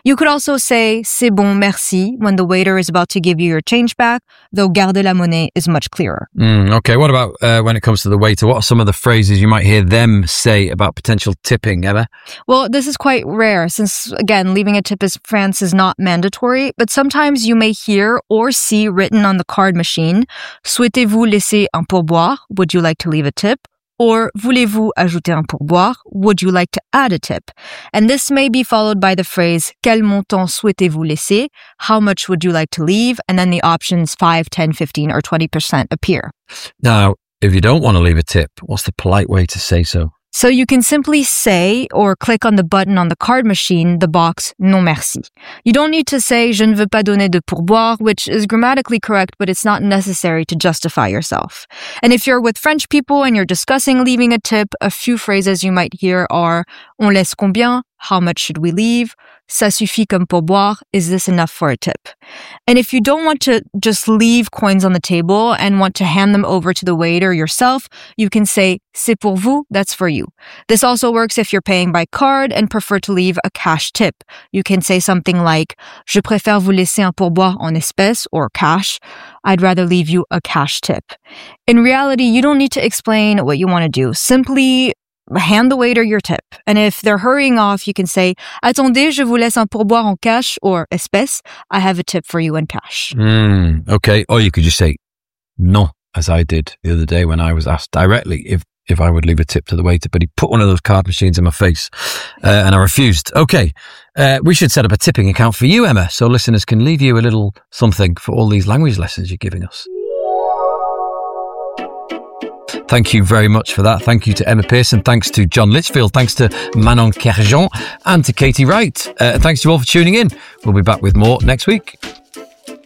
You could also say c'est bon, merci when the waiter is about to give you your change back, though garde la monnaie is much clearer. Okay, what about when it comes to the waiter? What are some of the phrases you might hear them say about potential tipping, Emma? Well, this is quite rare since, again, leaving a tip in France is not mandatory, but sometimes you may hear or see written on the card machine, souhaitez-vous laisser un pourboire? Would you like to leave a tip? Or voulez-vous ajouter un pourboire? Would you like to add a tip? And this may be followed by the phrase quel montant souhaitez-vous laisser? How much would you like to leave? And then the options 5, 10, 15, or 20% appear. Now, if you don't want to leave a tip, what's the polite way to say so? So you can simply say or click on the button on the card machine, the box non merci. You don't need to say je ne veux pas donner de pourboire, which is grammatically correct, but it's not necessary to justify yourself. And if you're with French people and you're discussing leaving a tip, a few phrases you might hear are on laisse combien? How much should we leave? Ça suffit comme pourboire. Is this enough for a tip? And if you don't want to just leave coins on the table and want to hand them over to the waiter yourself, you can say c'est pour vous, that's for you. This also works if you're paying by card and prefer to leave a cash tip. You can say something like je préfère vous laisser un pourboire en espèces or cash. I'd rather leave you a cash tip. In reality, you don't need to explain what you want to do. Simply hand the waiter your tip. And if they're hurrying off, you can say, attendez, je vous laisse un pourboire en cash or espèces. I have a tip for you in cash. Okay. Or you could just say non, as I did the other day when I was asked directly if I would leave a tip to the waiter, but he put one of those card machines in my face and I refused. Okay. We should set up a tipping account for you, Emma, so listeners can leave you a little something for all these language lessons you're giving us. Thank you very much for that. Thank you to Emma Pearson. Thanks to John Litchfield. Thanks to Manon Kerjean and to Katie Wright. Thanks to you all for tuning in. We'll be back with more next week.